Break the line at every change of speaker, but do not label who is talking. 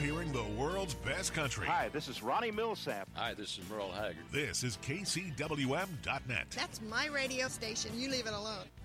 hearing the world's best country.
Hi, this is Ronnie Millsap.
Hi, this is Merle Haggard.
This is KCWM.net.
That's my radio station. You leave it alone.